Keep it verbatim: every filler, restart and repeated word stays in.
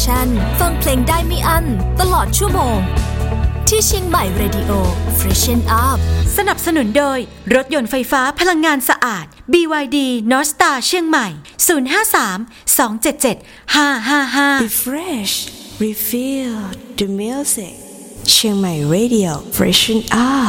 ฉันฟังเพลงได้ไม่อั้นตลอดชั่วโมงที่เชียงใหม่ Radio Freshen Up สนับสนุนโดยรถยนต์ไฟฟ้าพลังงานสะอาด บี วาย ดี North Star เชียงใหม่ ศูนย์ ห้า สาม สอง เจ็ด เจ็ด ห้า ห้า ห้า Refresh Refill the music เชียงใหม่ Radio Freshen Up